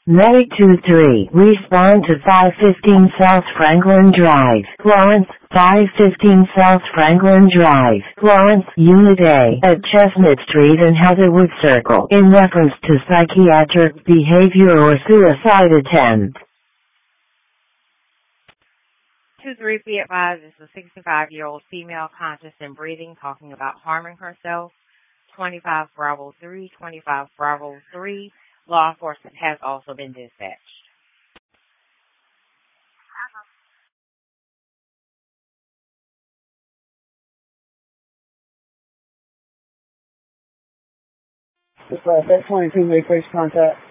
Medic 23, respond to 515 South Franklin Drive, Lawrence, 515 South Franklin Drive, Lawrence, Unit A, at Chestnut Street and Heatherwood Circle, in reference to psychiatric behavior or suicide attempt. 2-3, be advised, this is a 65-year-old female conscious and breathing, talking about harming herself. 25 Bravo 3, 25 Bravo 3. Law enforcement has also been dispatched. That's 22, make first contact.